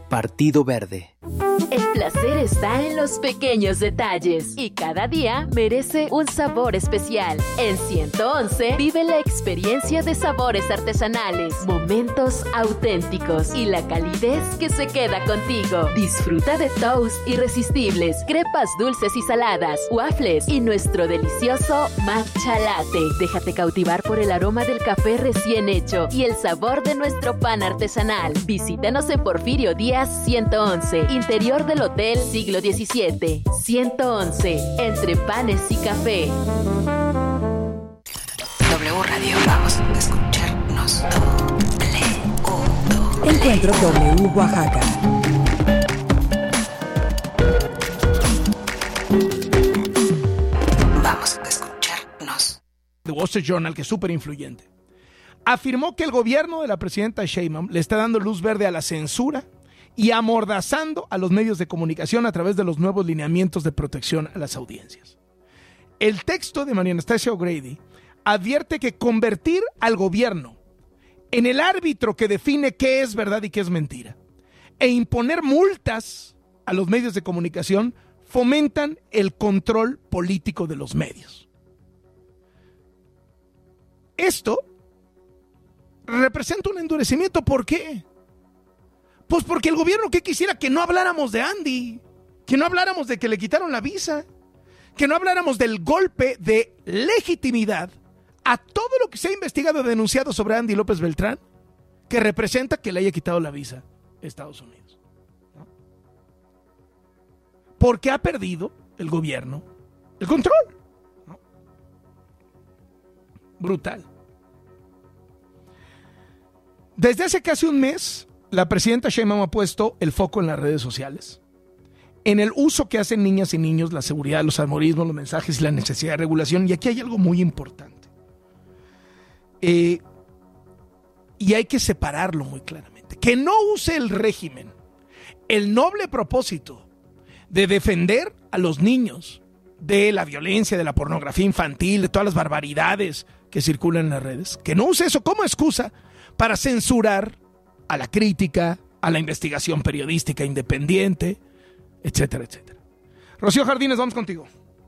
Partido Verde. El placer está en los pequeños detalles y cada día merece un sabor especial. En 111 vive la experiencia de sabores artesanales, momentos auténticos y la calidez que se queda contigo. Disfruta de toast irresistibles, crepas dulces y saladas, waffles y nuestro delicioso matcha latte. Déjate cautivar por el aroma del café recién hecho y el sabor de nuestro pan artesanal. Visítanos en Porfirio Díaz 111, interior del Hotel Siglo XVII. 111, entre panes y café. W Radio, vamos a escucharnos. Encuentro W Oaxaca. Vamos a escucharnos. The Wall Street Journal, que es súper influyente, afirmó que el gobierno de la presidenta Sheinbaum le está dando luz verde a la censura y amordazando a los medios de comunicación a través de los nuevos lineamientos de protección a las audiencias. El texto de María Anastasia O'Grady advierte que convertir al gobierno en el árbitro que define qué es verdad y qué es mentira e imponer multas a los medios de comunicación fomentan el control político de los medios. Esto representa un endurecimiento. ¿Por qué? Pues porque el gobierno que quisiera que no habláramos de Andy, que no habláramos de que le quitaron la visa, que no habláramos del golpe de legitimidad a todo lo que se ha investigado y denunciado sobre Andy López Beltrán, que representa que le haya quitado la visa a Estados Unidos, ¿no? Porque ha perdido el gobierno el control, ¿no? Brutal. Desde hace casi un mes, la presidenta Sheinbaum ha puesto el foco en las redes sociales, en el uso que hacen niñas y niños, la seguridad, los algoritmos, los mensajes y la necesidad de regulación. Y aquí hay algo muy importante. Y hay que separarlo muy claramente. Que no use el régimen el noble propósito de defender a los niños de la violencia, de la pornografía infantil, de todas las barbaridades que circulan en las redes. Que no use eso como excusa para censurar a la crítica, a la investigación periodística independiente, etcétera, etcétera. Rocío Jardines, vamos contigo.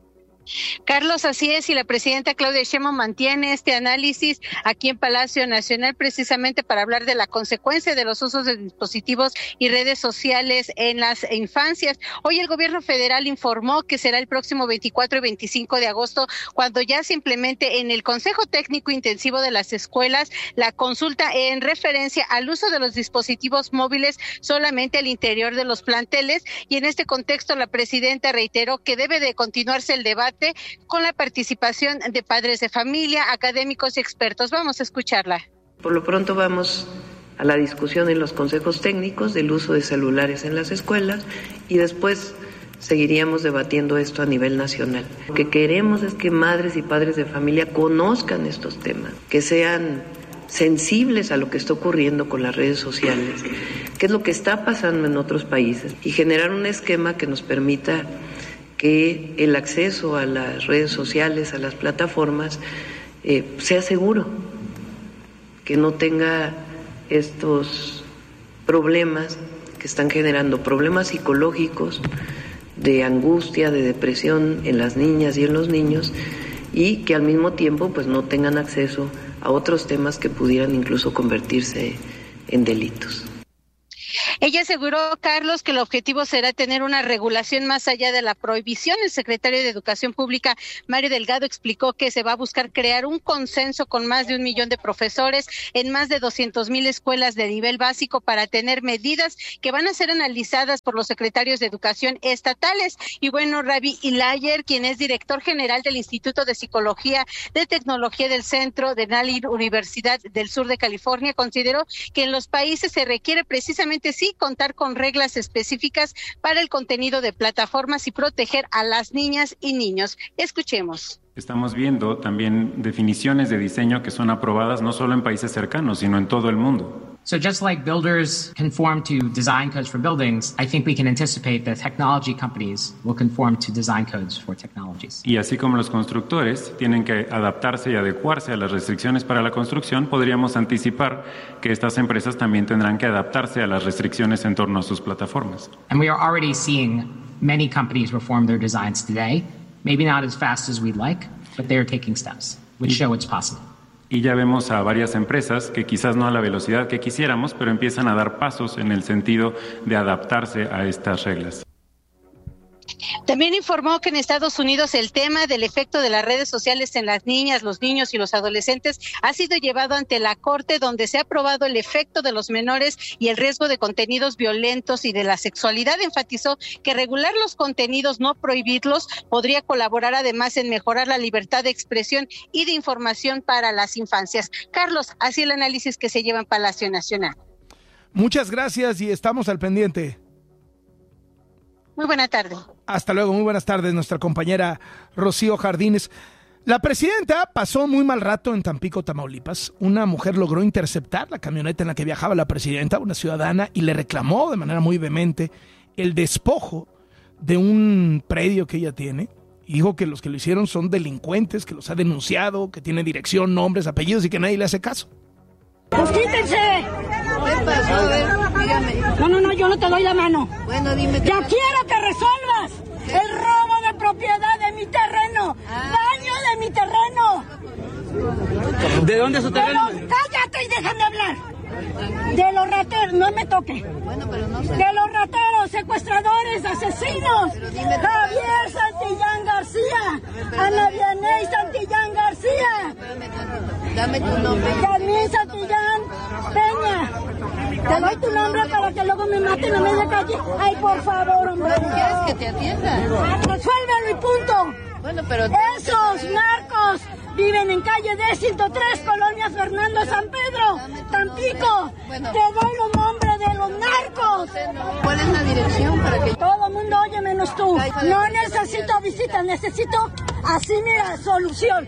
Carlos, así es, y la presidenta Claudia Sheinbaum mantiene este análisis aquí en Palacio Nacional precisamente para hablar de la consecuencia de los usos de dispositivos y redes sociales en las infancias. Hoy el gobierno federal informó que será el próximo 24 y 25 de agosto cuando ya se implemente en el Consejo Técnico Intensivo de las Escuelas la consulta en referencia al uso de los dispositivos móviles solamente al interior de los planteles, y en este contexto la presidenta reiteró que debe de continuarse el debate con la participación de padres de familia, académicos y expertos. Vamos a escucharla. Por lo pronto vamos a la discusión en los consejos técnicos del uso de celulares en las escuelas y después seguiríamos debatiendo esto a nivel nacional. Lo que queremos es que madres y padres de familia conozcan estos temas, que sean sensibles a lo que está ocurriendo con las redes sociales, qué es lo que está pasando en otros países y generar un esquema que nos permita que el acceso a las redes sociales, a las plataformas, sea seguro, que no tenga estos problemas que están generando problemas psicológicos, de angustia, de depresión en las niñas y en los niños, y que al mismo tiempo pues no tengan acceso a otros temas que pudieran incluso convertirse en delitos. Ella aseguró, Carlos, que el objetivo será tener una regulación más allá de la prohibición. El secretario de Educación Pública, Mario Delgado, explicó que se va a buscar crear un consenso con más de 1 millón de profesores en más de 200,000 escuelas de nivel básico para tener medidas que van a ser analizadas por los secretarios de Educación estatales. Y bueno, Ravi Ilayer, quien es director general del Instituto de Psicología de Tecnología del Centro de Nally Universidad del Sur de California, consideró que en los países se requiere precisamente sí contar con reglas específicas para el contenido de plataformas y proteger a las niñas y niños. Escuchemos. Estamos viendo también definiciones de diseño que son aprobadas no solo en países cercanos, sino en todo el mundo. So just like builders conform to design codes for buildings, I think we can anticipate that technology companies will conform to design codes for technologies. Y así como los constructores tienen que adaptarse y adecuarse a las restricciones para la construcción, podríamos anticipar que estas empresas también tendrán que adaptarse a las restricciones en torno a sus plataformas. And we are already seeing many companies reform their designs today, maybe not as fast as we'd like, but they are taking steps which show it's possible. Y ya vemos a varias empresas que quizás no a la velocidad que quisiéramos, pero empiezan a dar pasos en el sentido de adaptarse a estas reglas. También informó que en Estados Unidos el tema del efecto de las redes sociales en las niñas, los niños y los adolescentes ha sido llevado ante la Corte, donde se ha probado el efecto de los menores y el riesgo de contenidos violentos y de la sexualidad. Enfatizó que regular los contenidos, no prohibirlos, podría colaborar además en mejorar la libertad de expresión y de información para las infancias. Carlos, así el análisis que se lleva en Palacio Nacional. Muchas gracias y estamos al pendiente. Muy buena tarde. Hasta luego, muy buenas tardes, nuestra compañera Rocío Jardines. La presidenta pasó muy mal rato en Tampico, Tamaulipas. Una mujer logró interceptar la camioneta en la que viajaba la presidenta, una ciudadana, y le reclamó de manera muy vehemente el despojo de un predio que ella tiene. Y dijo que los que lo hicieron son delincuentes, que los ha denunciado, que tiene dirección, nombres, apellidos y que nadie le hace caso. ¡Pues quítense! ¿Qué pasó? A ver, dígame. No, yo no te doy la mano. Bueno, dime. ¡Ya quiero que resuelvas el robo de propiedad de mi terreno! ¡Daño de mi terreno! ¿De dónde es su terreno? ¡Cállate y déjame hablar! De los rateros, no me toque. Bueno, pero no sé. De los rateros, secuestradores, asesinos. Javier Santillán García. Ana Vianey Santillán García. Dame tu nombre. Yasmín Santillán Peña. Te doy tu nombre para que luego me maten a media calle. Ay, por favor, hombre. ¿Quieres que te atienda? Resuélvelo y punto. Bueno, pero... Esos narcos viven en calle D103, Colonia Fernando San Pedro, Tampico. Bueno, te doy los nombres de los narcos. ¿Cuál es la dirección para que... Todo el mundo oye menos tú. No necesito visita, necesito así, mira, solución.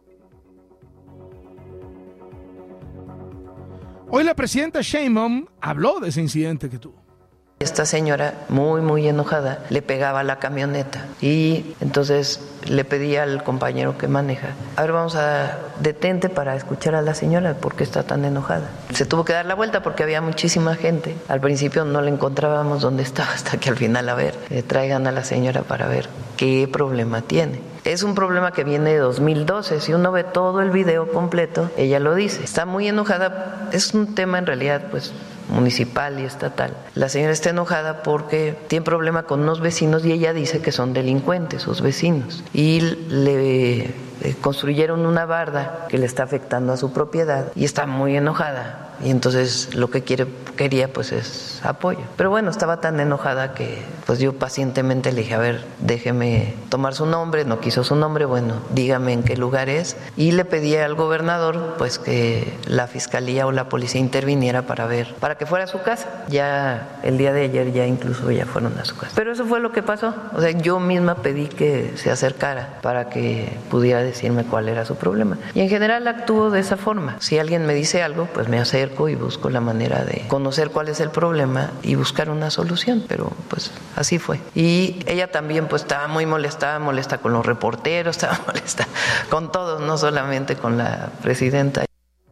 Hoy la presidenta Sheinbaum habló de ese incidente que tuvo. Esta señora, muy enojada, le pegaba a la camioneta y entonces le pedía al compañero que maneja: a ver, vamos a detente para escuchar a la señora, ¿por qué está tan enojada? Se tuvo que dar la vuelta porque había muchísima gente. Al principio no le encontrábamos dónde estaba, hasta que al final, a ver, traigan a la señora para ver qué problema tiene. Es un problema que viene de 2012, si uno ve todo el video completo, ella lo dice. Está muy enojada, es un tema en realidad pues municipal y estatal. La señora está enojada porque tiene problema con unos vecinos y ella dice que son delincuentes, sus vecinos. Y le construyeron una barda que le está afectando a su propiedad y está muy enojada. Y entonces lo que quería pues es apoyo. Pero bueno, estaba tan enojada que pues yo pacientemente le dije: a ver, déjeme tomar su nombre. No quiso su nombre, bueno, dígame en qué lugar es. Y le pedí al gobernador pues que la fiscalía o la policía interviniera para que fuera a su casa. Ya el día de ayer ya incluso ya fueron a su casa. Pero eso fue lo que pasó. O sea, yo misma pedí que se acercara para que pudiera decirme cuál era su problema. Y en general actúo de esa forma. Si alguien me dice algo, pues me acerco y busco la manera de conocer cuál es el problema y buscar una solución, pero pues así fue. Y ella también pues estaba muy molesta con los reporteros, estaba molesta con todos, no solamente con la presidenta.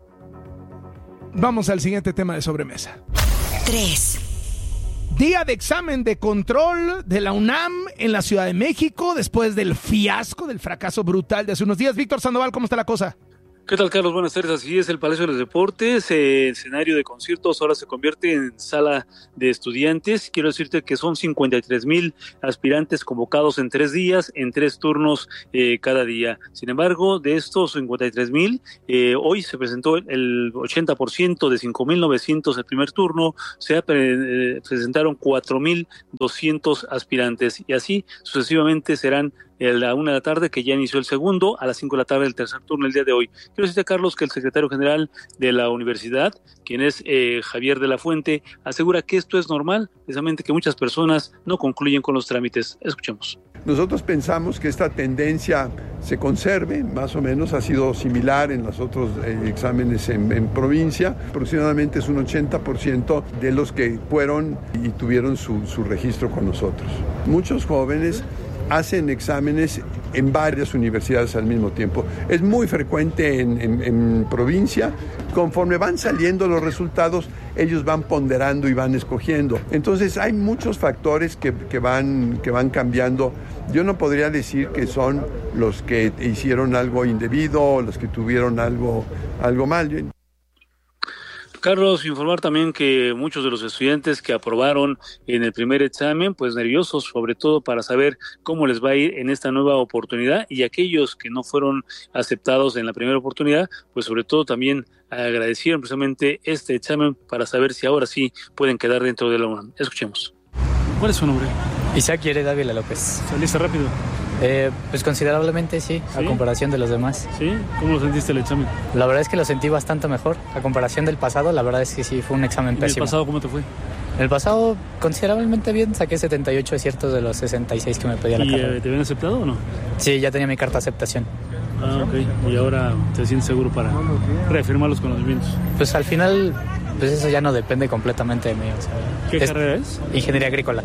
Vamos al siguiente tema de sobremesa. 3. Día de examen de control de la UNAM en la Ciudad de México después del fiasco, del fracaso brutal de hace unos días. Víctor Sandoval, ¿cómo está la cosa? ¿Qué tal, Carlos? Buenas tardes. Así es, el Palacio de los Deportes, escenario de conciertos, ahora se convierte en sala de estudiantes. Quiero decirte que son 53,000 aspirantes convocados en 3 días, en 3 turnos cada día. Sin embargo, de estos 53,000, hoy se presentó el 80% de 5,900 el primer turno, se presentaron 4,200 aspirantes y así sucesivamente serán a la 1 de la tarde, que ya inició el segundo, a las 5 de la tarde el tercer turno el día de hoy. Quiero decirte, Carlos, que el secretario general de la universidad, quien es Javier de la Fuente, asegura que esto es normal, precisamente que muchas personas no concluyen con los trámites. Escuchemos. Nosotros pensamos que esta tendencia se conserve, más o menos ha sido similar en los otros exámenes en provincia. Aproximadamente es un 80% de los que fueron y tuvieron su registro con nosotros. Muchos jóvenes hacen exámenes en varias universidades al mismo tiempo. Es muy frecuente en provincia. Conforme van saliendo los resultados, ellos van ponderando y van escogiendo. Entonces hay muchos factores que van cambiando. Yo no podría decir que son los que hicieron algo indebido o los que tuvieron algo mal. Carlos, informar también que muchos de los estudiantes que aprobaron en el primer examen, pues nerviosos, sobre todo para saber cómo les va a ir en esta nueva oportunidad, y aquellos que no fueron aceptados en la primera oportunidad, pues sobre todo también agradecieron precisamente este examen para saber si ahora sí pueden quedar dentro de la UNAM. Escuchemos. ¿Cuál es su nombre? Isaac Yere Dávila López. ¿Saliste rápido? Pues considerablemente sí, a comparación de los demás. ¿Sí? ¿Cómo lo sentiste el examen? La verdad es que lo sentí bastante mejor. A comparación del pasado, la verdad es que sí, fue un examen pésimo. ¿Y el pasado cómo te fue? El pasado considerablemente bien, saqué 78 aciertos de los 66 que me pedía la carrera. ¿Y te habían aceptado o no? Sí, ya tenía mi carta de aceptación. Ah, ok. ¿Y ahora te sientes seguro para reafirmar los conocimientos? Pues al final, pues eso ya no depende completamente de mí. O sea, ¿qué carrera es? Ingeniería agrícola.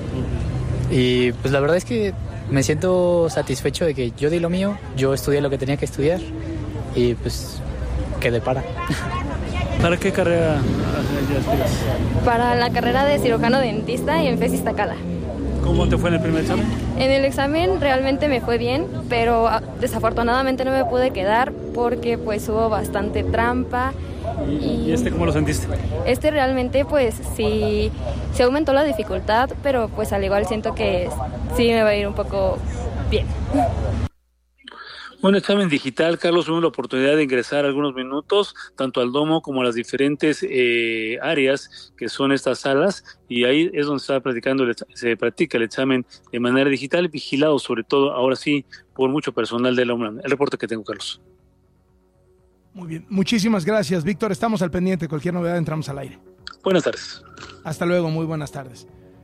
Y pues la verdad es que me siento satisfecho de que yo di lo mío, yo estudié lo que tenía que estudiar y pues quedé para. ¿Para qué carrera aspiras? Para la carrera de cirujano dentista y en FES Iztacala. ¿Cómo te fue en el primer examen? En el examen realmente me fue bien, pero desafortunadamente no me pude quedar porque pues hubo bastante trampa. ¿Y cómo lo sentiste? Realmente pues sí, se aumentó la dificultad, pero pues al igual siento que sí me va a ir un poco bien. Un examen digital, Carlos, tuve la oportunidad de ingresar algunos minutos, tanto al domo como a las diferentes áreas que son estas salas, y ahí es donde se practica el examen de manera digital, vigilado sobre todo, ahora sí, por mucho personal de la UNAM. El reporte que tengo, Carlos. Muy bien, muchísimas gracias, Víctor. Estamos al pendiente. Cualquier novedad entramos al aire. Buenas tardes. Hasta luego, muy buenas tardes.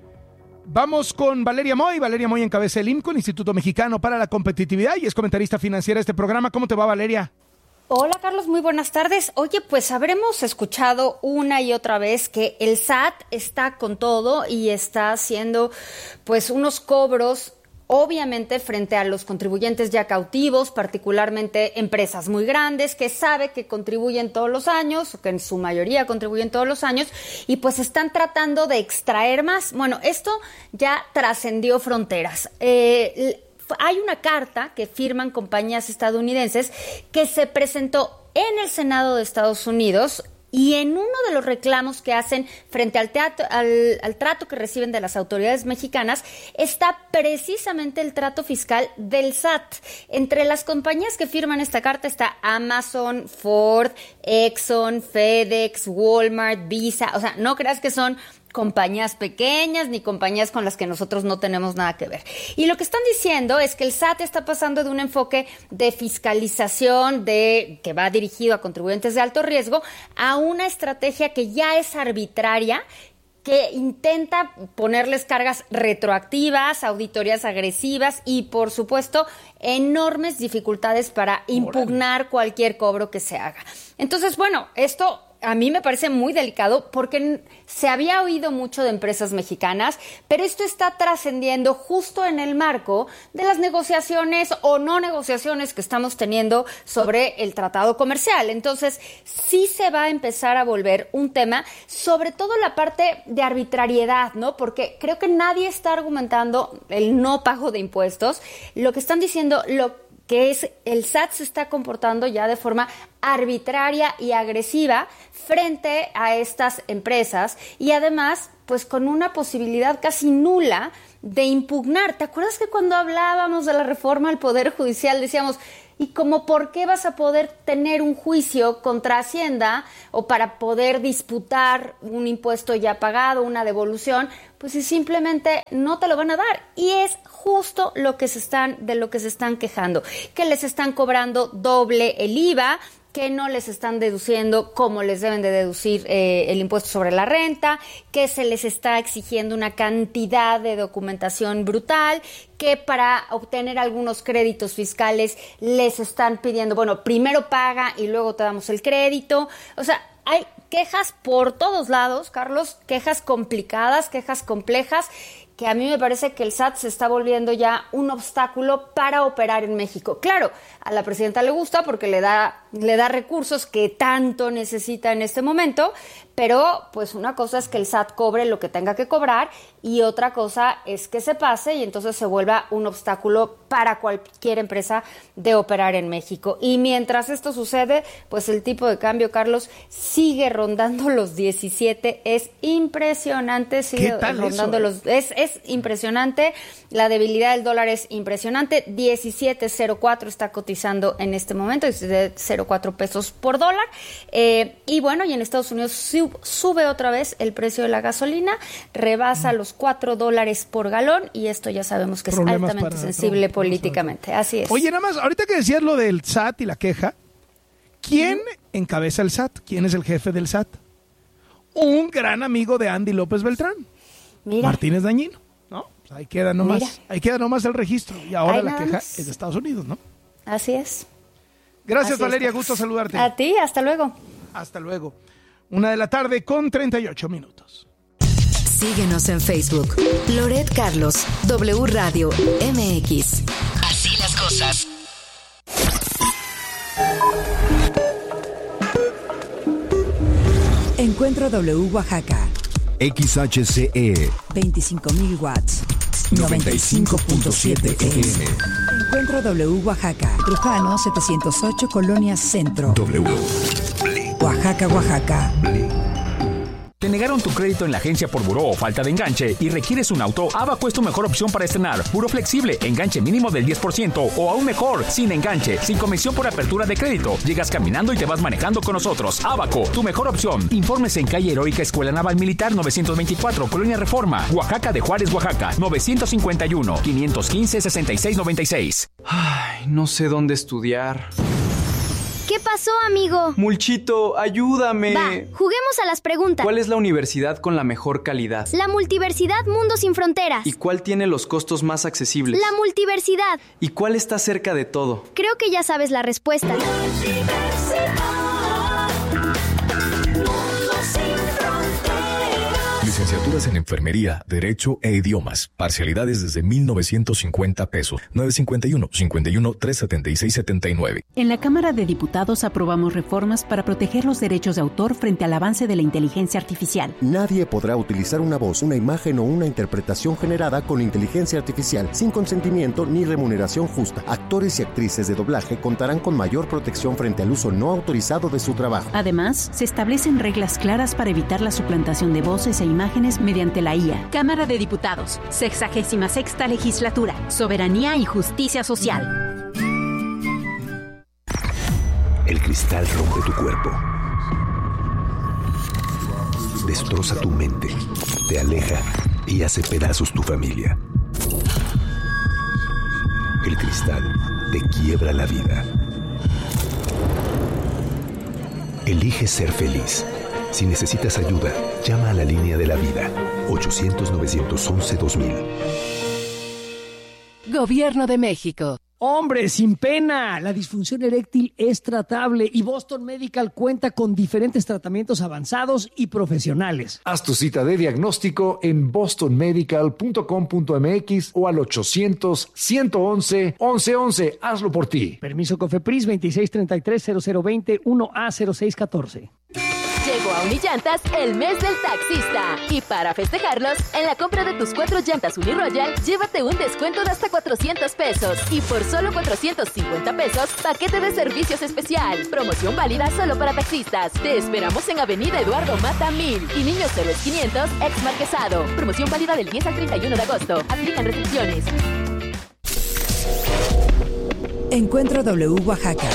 Vamos con Valeria Moy. Valeria Moy encabeza el IMCO, el Instituto Mexicano para la Competitividad, y es comentarista financiera de este programa. ¿Cómo te va, Valeria? Hola, Carlos, muy buenas tardes. Oye, pues habremos escuchado una y otra vez que el SAT está con todo y está haciendo pues unos cobros, obviamente frente a los contribuyentes ya cautivos, particularmente empresas muy grandes que sabe que contribuyen todos los años, que en su mayoría contribuyen todos los años, y pues están tratando de extraer más. Bueno, esto ya trascendió fronteras. Hay una carta que firman compañías estadounidenses que se presentó en el Senado de Estados Unidos, y en uno de los reclamos que hacen frente al trato que reciben de las autoridades mexicanas está precisamente el trato fiscal del SAT. Entre las compañías que firman esta carta está Amazon, Ford, Exxon, FedEx, Walmart, Visa. O sea, no creas que son compañías pequeñas ni compañías con las que nosotros no tenemos nada que ver. Y lo que están diciendo es que el SAT está pasando de un enfoque de fiscalización que va dirigido a contribuyentes de alto riesgo a una estrategia que ya es arbitraria, que intenta ponerles cargas retroactivas, auditorías agresivas y, por supuesto, enormes dificultades para impugnar cualquier cobro que se haga. Entonces, bueno, esto a mí me parece muy delicado porque se había oído mucho de empresas mexicanas, pero esto está trascendiendo justo en el marco de las negociaciones o no negociaciones que estamos teniendo sobre el tratado comercial. Entonces, sí se va a empezar a volver un tema, sobre todo la parte de arbitrariedad, ¿no? Porque creo que nadie está argumentando el no pago de impuestos. Lo que están diciendo, que es el SAT se está comportando ya de forma arbitraria y agresiva frente a estas empresas, y además pues con una posibilidad casi nula de impugnar. ¿Te acuerdas que cuando hablábamos de la reforma al Poder Judicial decíamos Y como por qué vas a poder tener un juicio contra Hacienda o para poder disputar un impuesto ya pagado, una devolución, pues si simplemente no te lo van a dar. Y es justo de lo que se están quejando, que les están cobrando doble el IVA, que no les están deduciendo como les deben de deducir el impuesto sobre la renta, que se les está exigiendo una cantidad de documentación brutal, que para obtener algunos créditos fiscales les están pidiendo, bueno, primero paga y luego te damos el crédito. O sea, hay quejas por todos lados, Carlos, quejas complicadas, quejas complejas, que a mí me parece que el SAT se está volviendo ya un obstáculo para operar en México. Claro, a la presidenta le gusta porque le da recursos que tanto necesita en este momento, pero pues una cosa es que el SAT cobre lo que tenga que cobrar y otra cosa es que se pase y entonces se vuelva un obstáculo para cualquier empresa de operar en México. Y mientras esto sucede, pues el tipo de cambio, Carlos, sigue rondando los 17. Es impresionante, sigue rondando los... Es impresionante, la debilidad del dólar es impresionante, 17.04 está cotizando en este momento, 17.04 pesos por dólar, y bueno, y en Estados Unidos sube otra vez el precio de la gasolina, rebasa los $4 por galón, y esto ya sabemos que problemas es altamente sensible políticamente, así es. Oye, nada más, ahorita que decías lo del SAT y la queja, ¿quién encabeza el SAT? ¿Quién es el jefe del SAT? Un gran amigo de Andy López Beltrán. Mira. Martínez Dañino, ¿no? Pues ahí queda nomás el registro. Y ahora la queja es de Estados Unidos, ¿no? Así es. Gracias, Valeria, gusto saludarte. A ti, hasta luego. Hasta luego. 1:38 p.m. Síguenos en Facebook. Loret Carlos, W Radio MX. Así las cosas. Encuentro W Oaxaca. XHCE 25,000 watts. 95.7 FM. Encuentro W Oaxaca. Trujano 708 Colonia Centro. W. Oaxaca, Oaxaca. ¿Te negaron tu crédito en la agencia por buró o falta de enganche y requieres un auto? Abaco es tu mejor opción para estrenar. Buró flexible, enganche mínimo del 10% o aún mejor, sin enganche, sin comisión por apertura de crédito. Llegas caminando y te vas manejando con nosotros. Abaco, tu mejor opción. Informes en calle Heroica Escuela Naval Militar 924, Colonia Reforma, Oaxaca de Juárez, Oaxaca, 951-515-6696. Ay, no sé dónde estudiar. ¿Qué pasó, amigo? Mulchito, ayúdame. Va, juguemos a las preguntas. ¿Cuál es la universidad con la mejor calidad? La Multiversidad Mundo Sin Fronteras. ¿Y cuál tiene los costos más accesibles? La Multiversidad. ¿Y cuál está cerca de todo? Creo que ya sabes la respuesta. Licenciaturas en Enfermería, Derecho e Idiomas. Parcialidades desde 1,950 pesos. 951-376-79. En la Cámara de Diputados aprobamos reformas para proteger los derechos de autor frente al avance de la inteligencia artificial. Nadie podrá utilizar una voz, una imagen o una interpretación generada con inteligencia artificial sin consentimiento ni remuneración justa. Actores y actrices de doblaje contarán con mayor protección frente al uso no autorizado de su trabajo. Además, se establecen reglas claras para evitar la suplantación de voces e imágenes mediante la IA. Cámara de Diputados, 66ª Legislatura, Soberanía y Justicia Social. El cristal rompe tu cuerpo. Destroza tu mente, te aleja y hace pedazos tu familia. El cristal te quiebra la vida. Elige ser feliz. Si necesitas ayuda, llama a la línea de la vida, 800-911-2000. Gobierno de México. Hombre, sin pena, la disfunción eréctil es tratable y Boston Medical cuenta con diferentes tratamientos avanzados y profesionales. Haz tu cita de diagnóstico en bostonmedical.com.mx o al 800-111-1111. Hazlo por ti. Permiso COFEPRIS 2633-0020 1A0614. Llegó a Unillantas el mes del taxista. Y para festejarlos, en la compra de tus 4 llantas Uniroyal, llévate un descuento de hasta 400 pesos. Y por solo 450 pesos, paquete de servicios especial. Promoción válida solo para taxistas. Te esperamos en Avenida Eduardo Mata 1000 y Niños Héroes 500, ex Marquesado. Promoción válida del 10 al 31 de agosto. Aplican restricciones. Encuentro W Oaxaca.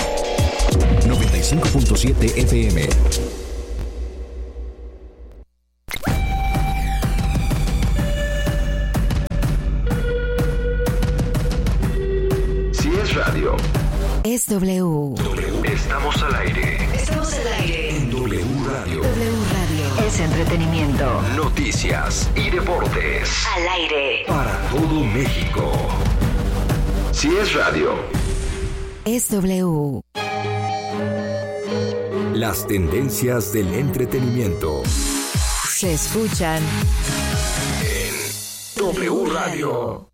95.7 FM. Si es radio, es W. Estamos al aire. Estamos al aire. En W Radio. W Radio. Es entretenimiento. Noticias y deportes. Al aire. Para todo México. Si es radio, es W. Las tendencias del entretenimiento se escuchan en W Radio.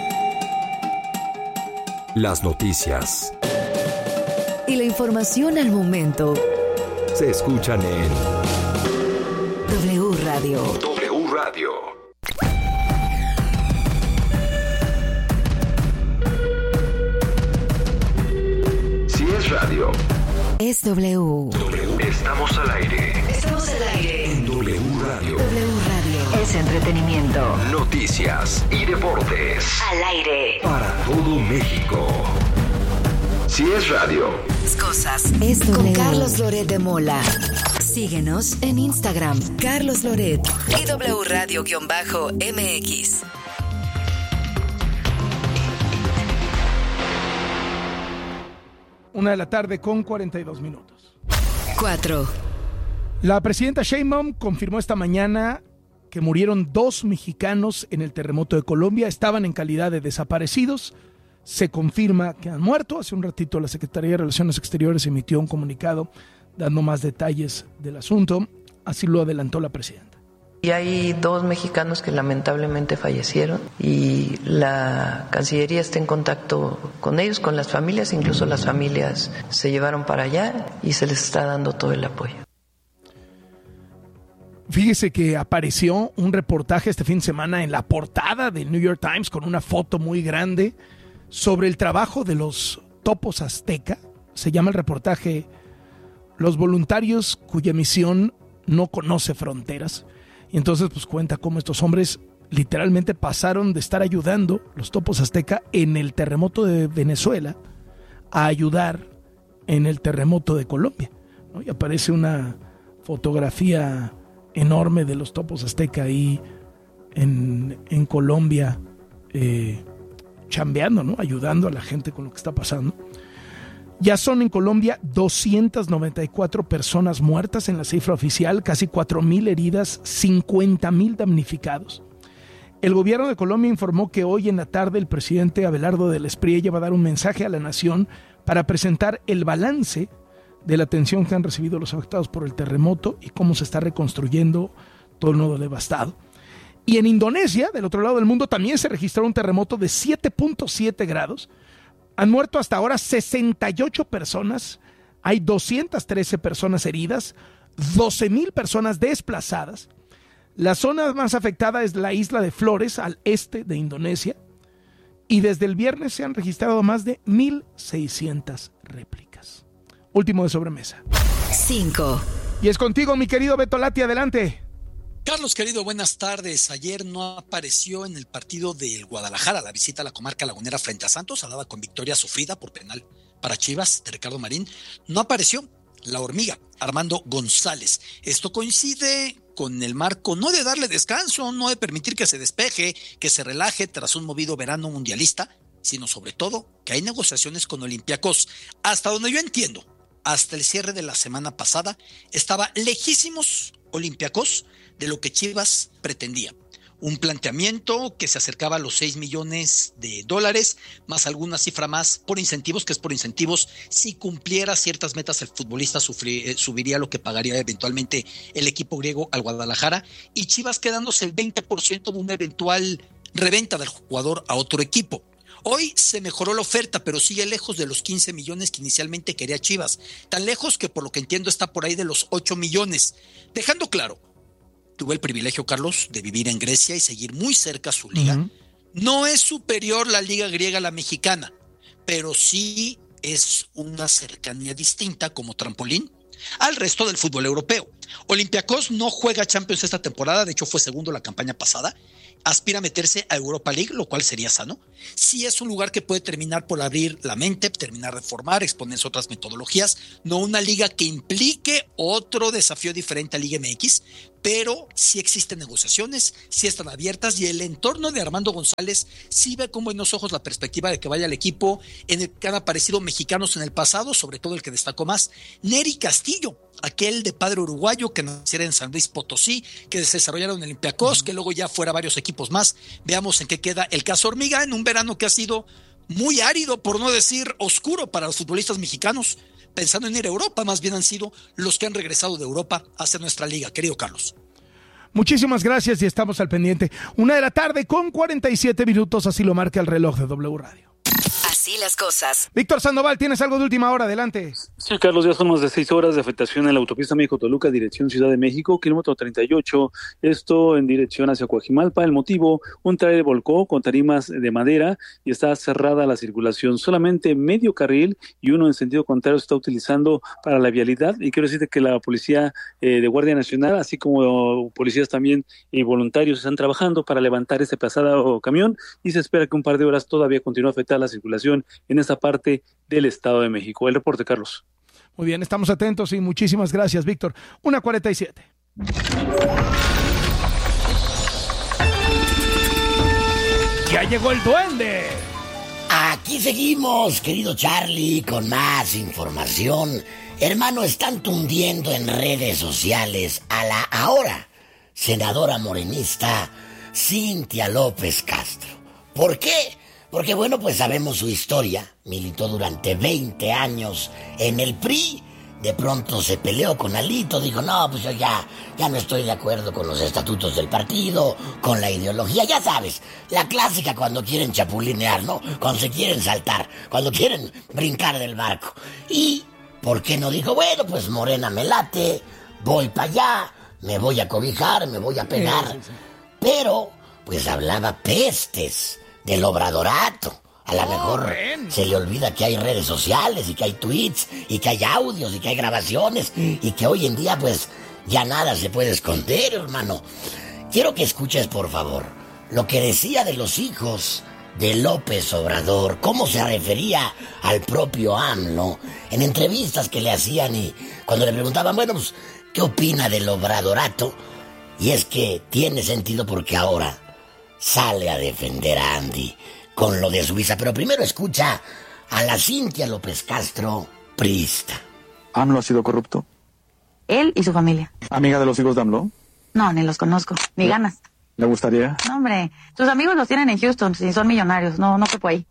Las noticias y la información al momento se escuchan en W Radio. W Radio. Si es radio, es W. Estamos al aire. Estamos al aire. En W Radio. W Radio. Es entretenimiento. Noticias y deportes. Al aire. Para todo México. Si es radio. Cosas. Es W. Con Carlos Loret de Mola. Síguenos en Instagram. Carlos Loret. Y W Radio-MX. 1:42 p.m. 4. La presidenta Sheinbaum confirmó esta mañana que murieron 2 mexicanos en el terremoto de Colombia. Estaban en calidad de desaparecidos. Se confirma que han muerto. Hace un ratito la Secretaría de Relaciones Exteriores emitió un comunicado dando más detalles del asunto. Así lo adelantó la presidenta. Y hay 2 mexicanos que lamentablemente fallecieron y la Cancillería está en contacto con ellos, con las familias, incluso las familias se llevaron para allá y se les está dando todo el apoyo. Fíjese que apareció un reportaje este fin de semana en la portada del New York Times con una foto muy grande sobre el trabajo de los topos azteca. Se llama el reportaje Los voluntarios cuya misión no conoce fronteras. Y entonces pues cuenta cómo estos hombres literalmente pasaron de estar ayudando los topos azteca en el terremoto de Venezuela a ayudar en el terremoto de Colombia, ¿no? Y aparece una fotografía enorme de los topos azteca ahí en Colombia, chambeando, ¿no? Ayudando a la gente con lo que está pasando. Ya son en Colombia 294 personas muertas en la cifra oficial, casi 4,000 heridas, 50,000 damnificados. El gobierno de Colombia informó que hoy en la tarde el presidente Abelardo del Espriella va a dar un mensaje a la nación para presentar el balance de la atención que han recibido los afectados por el terremoto y cómo se está reconstruyendo todo el nudo devastado. Y en Indonesia, del otro lado del mundo, también se registró un terremoto de 7.7 grados. Han muerto hasta ahora 68 personas, hay 213 personas heridas, 12,000 personas desplazadas. La zona más afectada es la isla de Flores, al este de Indonesia, y desde el viernes se han registrado más de 1,600 réplicas. Último de sobremesa. 5. Y es contigo, mi querido Beto Lati, adelante. Carlos, querido, buenas tardes. Ayer no apareció en el partido del Guadalajara, la visita a la comarca lagunera frente a Santos, salada con victoria sufrida por penal para Chivas de Ricardo Marín. No apareció la hormiga, Armando González. Esto coincide con el marco no de darle descanso, no de permitir que se despeje, que se relaje tras un movido verano mundialista, sino sobre todo que hay negociaciones con Olympiacos. Hasta donde yo entiendo, hasta el cierre de la semana pasada, estaba lejísimos Olympiacos de lo que Chivas pretendía. Un planteamiento que se acercaba a los $6 millones, más alguna cifra más por incentivos, que es por incentivos. Si cumpliera ciertas metas, el futbolista subiría lo que pagaría eventualmente el equipo griego al Guadalajara, y Chivas quedándose el 20% de una eventual reventa del jugador a otro equipo. Hoy se mejoró la oferta, pero sigue lejos de los 15 millones que inicialmente quería Chivas. Tan lejos que, por lo que entiendo, está por ahí de los 8 millones. Dejando claro, tuve el privilegio, Carlos, de vivir en Grecia y seguir muy cerca su liga. Uh-huh. No es superior la liga griega a la mexicana, pero sí es una cercanía distinta como trampolín al resto del fútbol europeo. Olympiacos no juega Champions esta temporada, de hecho fue segundo la campaña pasada, aspira a meterse a Europa League, lo cual sería sano. Sí es un lugar que puede terminar por abrir la mente, terminar de formar, exponerse a otras metodologías, no una liga que implique otro desafío diferente a Liga MX, pero sí existen negociaciones, sí están abiertas, y el entorno de Armando González sí ve con buenos ojos la perspectiva de que vaya al equipo en el que han aparecido mexicanos en el pasado, sobre todo el que destacó más, Nery Castillo, aquel de padre uruguayo que naciera en San Luis Potosí, que se desarrollara en Olympiacos, que luego ya fuera varios equipos más. Veamos en qué queda el caso Hormiga en un verano que ha sido muy árido, por no decir oscuro, para los futbolistas mexicanos. Pensando en ir a Europa, más bien han sido los que han regresado de Europa hacia nuestra liga, querido Carlos. Muchísimas gracias y estamos al pendiente. 1:47 p.m, así lo marca el reloj de W Radio. Así las cosas. Víctor Sandoval, tienes algo de última hora, adelante. Sí, Carlos, ya son más de 6 horas de afectación en la autopista México-Toluca, dirección Ciudad de México, kilómetro 38, esto en dirección hacia Coajimalpa. El motivo, un tráiler volcó con tarimas de madera y está cerrada la circulación, solamente medio carril y uno en sentido contrario se está utilizando para la vialidad. Y quiero decirte que la policía de Guardia Nacional, así como policías también y voluntarios, están trabajando para levantar este pesado camión y se espera que un par de horas todavía continúe afectada la circulación en esta parte del Estado de México. El reporte, Carlos. Muy bien, estamos atentos y muchísimas gracias, Víctor. 1:47. ¡Ya llegó el duende! Aquí seguimos, querido Charlie, con más información. Hermano, están tundiendo en redes sociales a la ahora senadora morenista Cintia López Castro. ¿Por qué? Porque bueno, pues sabemos su historia. Militó durante 20 años en el PRI. De pronto se peleó con Alito. Dijo, no, pues yo ya no estoy de acuerdo con los estatutos del partido, con la ideología. Ya sabes, la clásica cuando quieren chapulinear, ¿no? Cuando se quieren saltar, cuando quieren brincar del barco. Y, ¿por qué no dijo, bueno, pues Morena me late, voy para allá, me voy a cobijar, me voy a pegar? Sí. Pero, pues hablaba pestes del obradorato. A lo mejor se le olvida que hay redes sociales y que hay tweets y que hay audios y que hay grabaciones y que hoy en día pues ya nada se puede esconder, hermano. Quiero que escuches, por favor, lo que decía de los hijos de López Obrador, cómo se refería al propio AMLO en entrevistas que le hacían y cuando le preguntaban, bueno, pues, ¿qué opina del obradorato? Y es que tiene sentido porque ahora sale a defender a Andy con lo de Suiza. Pero primero escucha a la Cintia López Castro, priista. ¿AMLO ha sido corrupto? Él y su familia. ¿Amiga de los hijos de AMLO? No, ni los conozco, ni ganas. ¿Le gustaría? No, hombre, sus amigos los tienen en Houston, si son millonarios, no cupo ahí.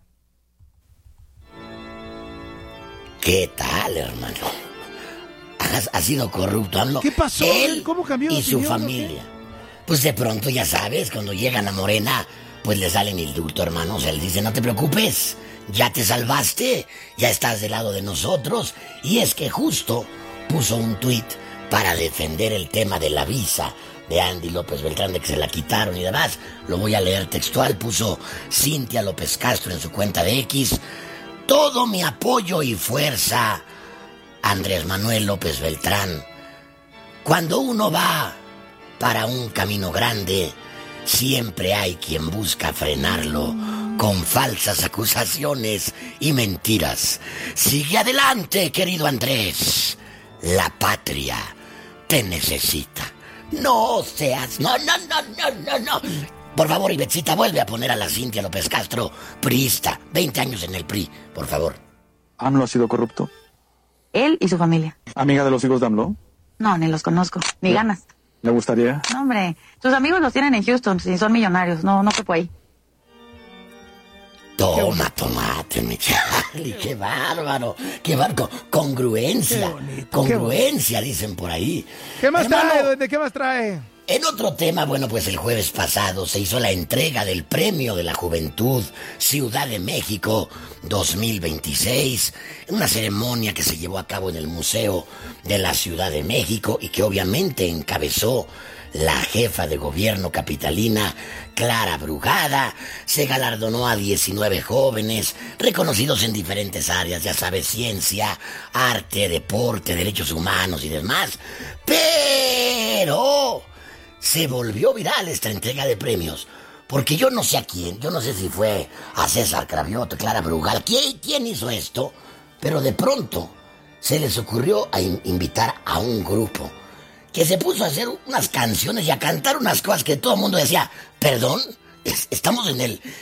¿Qué tal, hermano? ¿Ha sido corrupto AMLO? ¿Qué pasó? Él ¿Cómo cambió y su familia. Pues de pronto, ya sabes, cuando llegan a Morena, pues le salen indulto, hermano. O sea, él dice, no te preocupes, ya te salvaste, ya estás del lado de nosotros. Y es que justo puso un tuit para defender el tema de la visa de Andy López Beltrán, de que se la quitaron y demás. Lo voy a leer textual. Puso Cintia López Castro en su cuenta de X: todo mi apoyo y fuerza, Andrés Manuel López Beltrán. Cuando uno va para un camino grande, siempre hay quien busca frenarlo con falsas acusaciones y mentiras. Sigue adelante, querido Andrés. La patria te necesita. No seas... No. Por favor, Ivetsita, vuelve a poner a la Cintia López Castro, priista. 20 años en el PRI, por favor. ¿AMLO ha sido corrupto? Él y su familia. ¿Amiga de los hijos de AMLO? No, ni los conozco, ni ganas. ¿Le gustaría? No, hombre, sus amigos los tienen en Houston, si son millonarios, no cupo ahí. Tomate, mi Charlie, qué bárbaro, qué bárbaro, congruencia, congruencia, dicen por ahí. ¿Qué más trae? ¿De qué más trae? En otro tema, bueno, pues el jueves pasado se hizo la entrega del Premio de la Juventud Ciudad de México 2026, en una ceremonia que se llevó a cabo en el Museo de la Ciudad de México y que obviamente encabezó la jefa de gobierno capitalina, Clara Brugada. Se galardonó a 19 jóvenes reconocidos en diferentes áreas, ya sabes, ciencia, arte, deporte, derechos humanos y demás. Pero se volvió viral esta entrega de premios Porque yo no sé a quién, yo no sé si fue a César Cravioto, Clara Brugal, ¿quién hizo esto? Pero de pronto se les ocurrió invitar a un grupo que se puso a hacer unas canciones y a cantar unas cosas que todo el mundo decía, perdón, estamos en el